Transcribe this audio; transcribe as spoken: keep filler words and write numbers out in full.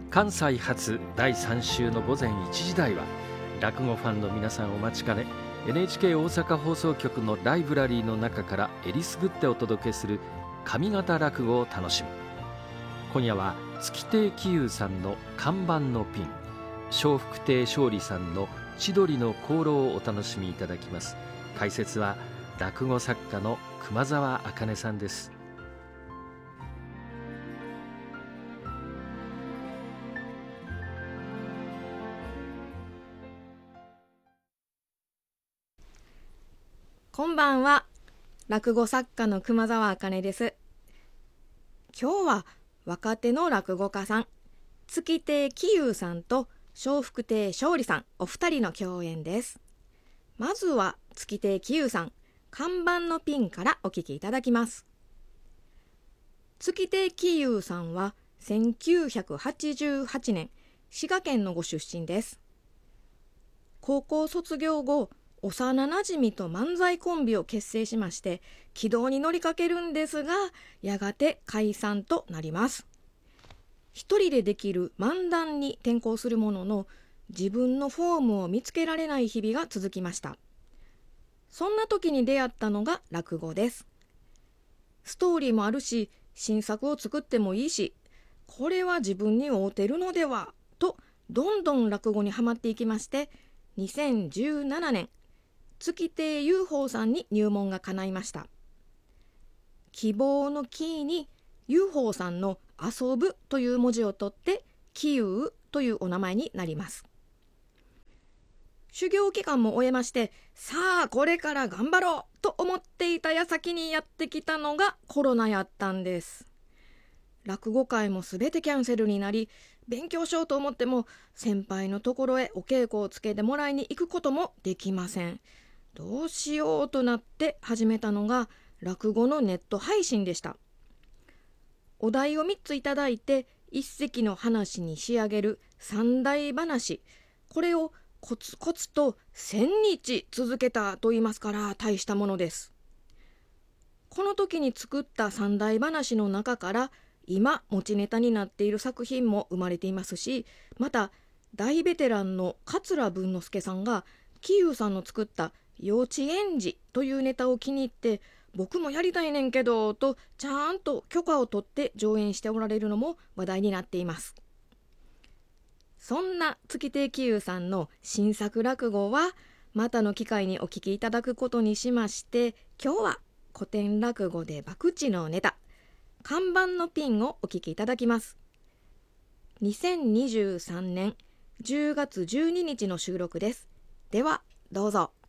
関西発だいさん週の午前いちじ台は落語ファンの皆さんお待ちかね エヌエイチケー 大阪放送局のライブラリーの中からえりすぐってお届けする上方落語を楽しむ。今夜は月亭喜友さんの看板のピン、笑福亭昇利さんの千鳥の香炉をお楽しみいただきます。解説は落語作家の熊沢茜さんです。 こんばんは、落語作家の熊沢茜です。今日は若手の落語家さん、月亭喜友さんと笑福亭昇利さんお二人の共演です。まずは月亭喜友さん、看板のピンからお聞きいただきます。月亭喜友さんはせんきゅうひゃくはちじゅうはちねん滋賀県のご出身です。高校卒業後、幼なじみと漫才コンビを結成しまして軌道に乗りかけるんですが、やがて解散となります。一人でできる漫談に転向するものの、自分のフォームを見つけられない日々が続きました。そんな時に出会ったのが落語です。ストーリーもあるし、新作を作ってもいいし、これは自分に合うてるのではと、どんどん落語にはまっていきまして、にせんじゅうななねん月亭友宝さんに入門が叶いました。希望の希に友宝さんの遊ぶという文字を取って喜友というお名前になります。修行期間も終えまして、さあこれから頑張ろうと思っていた矢先にやってきたのがコロナやったんです。落語会もすべてキャンセルになり、勉強しようと思っても先輩のところへお稽古をつけてもらいに行くこともできません。どうしようとなって始めたのが落語のネット配信でした。お題をみっついただいて一席の話に仕上げる三題話、これをコツコツとせんにち続けたと言いますから大したものです。この時に作った三題話の中から今持ちネタになっている作品も生まれていますし、また大ベテランの桂文之助さんが喜友さんの作った幼稚園児というネタを気に入って、僕もやりたいねんけどとちゃんと許可を取って上演しておられるのも話題になっています。そんな月亭喜友さんの新作落語はまたの機会にお聞きいただくことにしまして、今日は古典落語で博打のネタ、看板のピンをお聞きいただきます。にせんにじゅうさんねんじゅうがつじゅうににちの収録です。ではどうぞ。